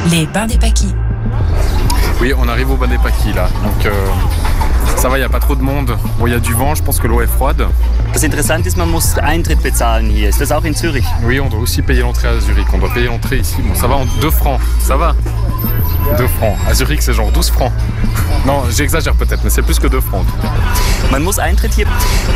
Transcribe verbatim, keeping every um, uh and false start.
Les bains des Paquis. Oui, on arrive au bain des Paquis là. Donc euh, ça va, il n'y a pas trop de monde. Bon, il y a du vent, je pense que l'eau est froide. Das Interessante ist, man muss Eintritt bezahlen hier. Ist das auch in Zürich? Oui, on doit aussi payer l'entrée à Zurich. On doit payer l'entrée ici. Bon, ça va en deux francs. Ça va. deux francs. À Zurich, c'est genre douze francs. Non, j'exagère peut-être, mais c'est plus que deux francs en tout cas. Man muss Eintritt hier